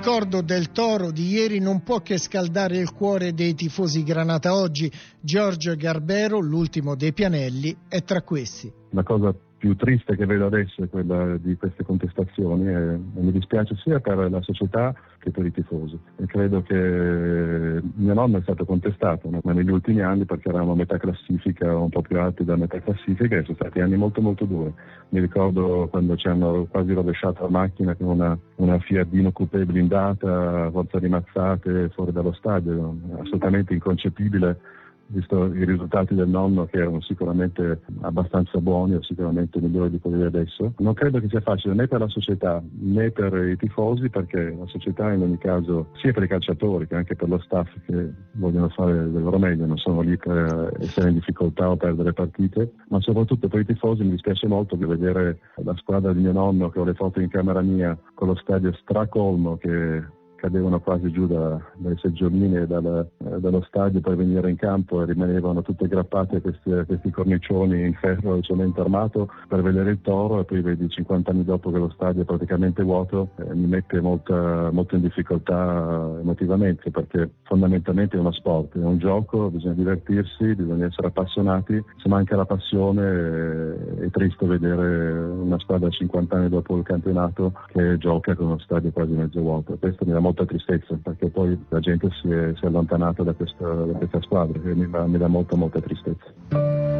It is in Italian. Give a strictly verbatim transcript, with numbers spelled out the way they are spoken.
Il ricordo del Toro di ieri non può che scaldare il cuore dei tifosi granata. Oggi Giorgio Garbero, l'ultimo dei Pianelli, è tra questi. La cosa più triste che vedo adesso è quella di queste contestazioni e, e mi dispiace sia per la società che per i tifosi. E credo che mio nonno è stato contestato, no? Ma negli ultimi anni, perché eravamo a metà classifica, un po' più alti da metà classifica, e sono stati anni molto molto duri. Mi ricordo quando ci hanno quasi rovesciato la macchina con una, una Fiat Dino Coupé blindata, a forza di mazzate fuori dallo stadio, assolutamente inconcepibile, visto i risultati del nonno che erano sicuramente abbastanza buoni o sicuramente migliori di quelli di adesso. Non credo che sia facile né per la società né per i tifosi, perché la società in ogni caso, sia per i calciatori che anche per lo staff che vogliono fare del loro meglio, non sono lì per essere in difficoltà o perdere partite, ma soprattutto per i tifosi mi dispiace molto di vedere la squadra di mio nonno, che ho le foto in camera mia, con lo stadio stracolmo che cadevano quasi giù da, dai seggiolini e dal, eh, dallo stadio per venire in campo, e rimanevano tutte aggrappate a questi, a questi cornicioni in ferro e cemento armato per vedere il Toro, e poi vedi cinquanta anni dopo che lo stadio è praticamente vuoto. Eh, mi mette molta, molto in difficoltà emotivamente, perché fondamentalmente è uno sport, è un gioco, bisogna divertirsi, bisogna essere appassionati. Se manca la passione è, è triste vedere una squadra cinquanta anni dopo il campionato che gioca con uno stadio quasi mezzo vuoto. Questo mi dà molta tristezza, perché poi la gente si è, si è allontanata da questa, da questa squadra, e mi dà, mi dà molta molta tristezza.